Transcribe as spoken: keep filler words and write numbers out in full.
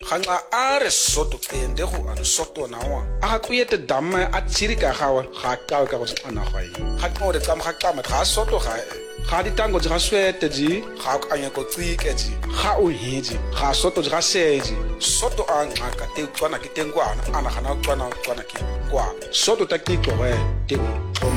ganga a re soto ende go a soto na wa a go yete damme a tsiri ka gawa ga ka ka go tsana ga yi ga go re tsama ga ka ma ga soto ga ga di tango ga swete ji ga ka anya go tsike ji ga o hiji ga soto ga seji soto a ngaka te tswana ke tengwana ana gana tswana tswana ke kwa soto ta ke go re te